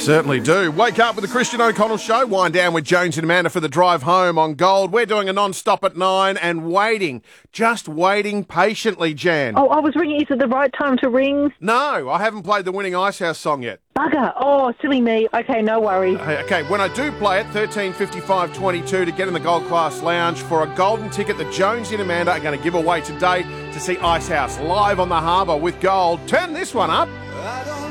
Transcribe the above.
Certainly do. Wake up with the Christian O'Connell Show. Wind down with Jones and Amanda for the drive home on Gold. We're doing a non-stop at 9 and waiting, just waiting patiently, Jan. Oh, I was ringing. Is it the right time to ring? No, I haven't played the winning Icehouse song yet. Bugger. Oh, silly me. Okay, no worries. Okay, when I do play it, 13:55:22 to get in the Gold Class Lounge for a golden ticket that Jones and Amanda are going to give away today to see Icehouse live on the harbour with Gold. Turn this one up.